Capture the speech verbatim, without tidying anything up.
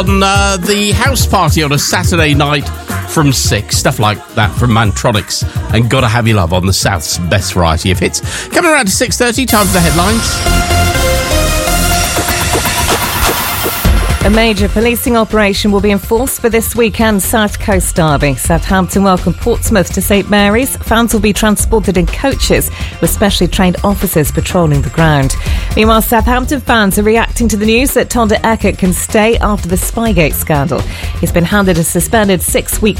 On uh, the house party on a Saturday night from six, stuff like that from Mantronics and Gotta Have Your Love on the South's best variety of hits. Coming around to six thirty, time for the headlines. A major policing operation will be enforced for this weekend's South Coast Derby. Southampton welcome Portsmouth to St Mary's. Fans will be transported in coaches with specially trained officers patrolling the ground. Meanwhile, Southampton fans are reacting to the news that Tonda Eckert can stay after the Spygate scandal. He's been handed a suspended six-week